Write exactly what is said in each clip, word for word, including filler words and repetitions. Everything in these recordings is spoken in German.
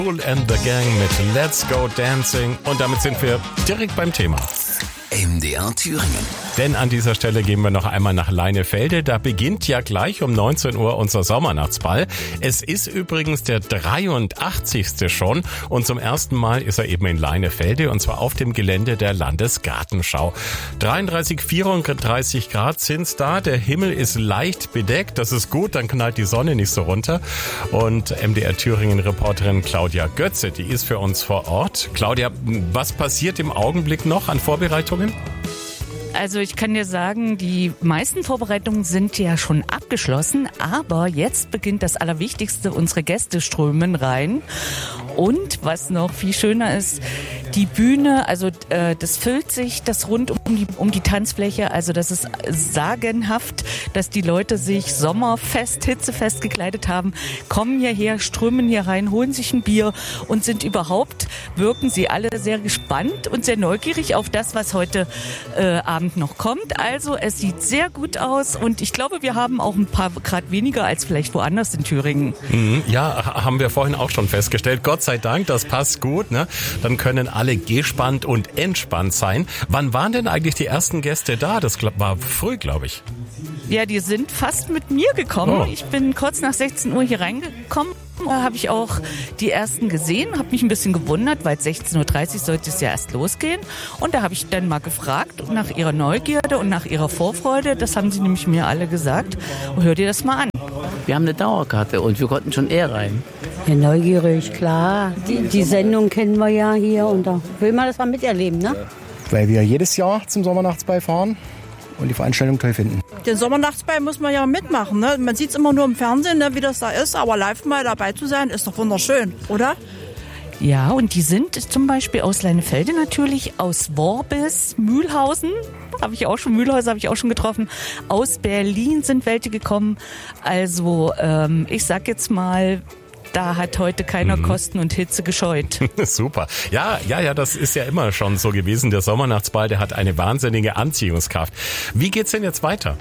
Kool and the Gang mit Let's Go Dancing. Und damit sind wir direkt beim Thema. M D R Thüringen. Denn an dieser Stelle gehen wir noch einmal nach Leinefelde. Da beginnt ja gleich um neunzehn Uhr unser Sommernachtsball. Es ist übrigens der dreiundachtzigste schon. Und zum ersten Mal ist er eben in Leinefelde. Und zwar auf dem Gelände der Landesgartenschau. dreiunddreißig, vierunddreißig Grad sind's da. Der Himmel ist leicht bedeckt. Das ist gut, dann knallt die Sonne nicht so runter. Und M D R Thüringen-Reporterin Claudia Götze, die ist für uns vor Ort. Claudia, was passiert im Augenblick noch an Vorbereitungen? Also ich kann dir sagen, die meisten Vorbereitungen sind ja schon abgeschlossen, aber jetzt beginnt das Allerwichtigste, unsere Gäste strömen rein. Und was noch viel schöner ist, die Bühne, also äh, das füllt sich, das rund um die, um die Tanzfläche, also das ist sagenhaft, dass die Leute sich sommerfest, hitzefest gekleidet haben, kommen hierher, strömen hier rein, holen sich ein Bier und sind überhaupt, wirken sie alle sehr gespannt und sehr neugierig auf das, was heute äh, Abend noch kommt. Also es sieht sehr gut aus und ich glaube, wir haben auch ein paar Grad weniger als vielleicht woanders in Thüringen. Ja, haben wir vorhin auch schon festgestellt. Gott sei Dank, das passt gut, ne? Dann können alle gespannt und entspannt sein. Wann waren denn eigentlich die ersten Gäste da? Das war früh, glaube ich. Ja, die sind fast mit mir gekommen. Oh. Ich bin kurz nach sechzehn Uhr hier reingekommen. Da habe ich auch die ersten gesehen, habe mich ein bisschen gewundert, weil sechzehn Uhr dreißig sollte es ja erst losgehen. Und da habe ich dann mal gefragt nach ihrer Neugierde und nach ihrer Vorfreude. Das haben sie nämlich mir alle gesagt. Und hör dir das mal an. Wir haben eine Dauerkarte und wir konnten schon eher rein. Ja, neugierig, klar. Die, die Sendung kennen wir ja hier und da will man das mal miterleben, ne? Weil wir jedes Jahr zum Sommernachtsball fahren und die Veranstaltung toll finden. Den Sommernachtsball muss man ja mitmachen, ne? Man sieht es immer nur im Fernsehen, ne, wie das da ist, aber live mal dabei zu sein, ist doch wunderschön, oder? Ja, und die sind zum Beispiel aus Leinefelde natürlich, aus Worbis, Mühlhausen, habe ich auch schon, Mühlhäuser habe ich auch schon getroffen, aus Berlin sind welche gekommen. Also ähm, ich sag jetzt mal, da hat heute keiner mhm. Kosten und Hitze gescheut. Super. Ja, ja, ja, das ist ja immer schon so gewesen. Der Sommernachtsball, der hat eine wahnsinnige Anziehungskraft. Wie geht's denn jetzt weiter?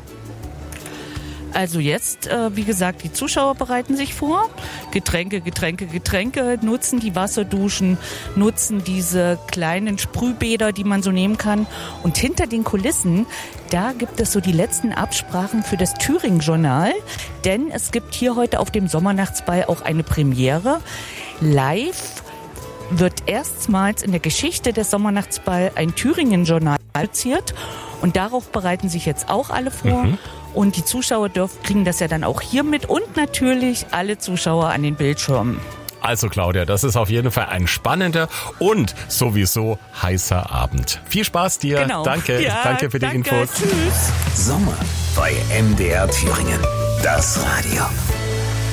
Also jetzt, äh, wie gesagt, die Zuschauer bereiten sich vor. Getränke, Getränke, Getränke, nutzen die Wasserduschen, nutzen diese kleinen Sprühbäder, die man so nehmen kann. Und hinter den Kulissen, da gibt es so die letzten Absprachen für das Thüringen-Journal. Denn es gibt hier heute auf dem Sommernachtsball auch eine Premiere. Live wird erstmals in der Geschichte des Sommernachtsball ein Thüringen-Journal produziert. Und darauf bereiten sich jetzt auch alle vor. Mhm. Und die Zuschauer dürfen, kriegen das ja dann auch hier mit und natürlich alle Zuschauer an den Bildschirmen. Also Claudia, das ist auf jeden Fall ein spannender und sowieso heißer Abend. Viel Spaß dir. Genau. Danke. Ja, danke für die danke. Infos. Tschüss. Sommer bei M D R Thüringen. Das Radio.